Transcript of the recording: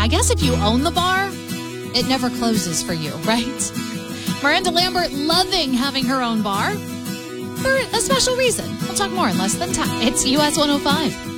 I guess if you own the bar, it never closes for you, right? Miranda Lambert loving having her own bar for a special reason. We'll talk more in less than time. It's US 105.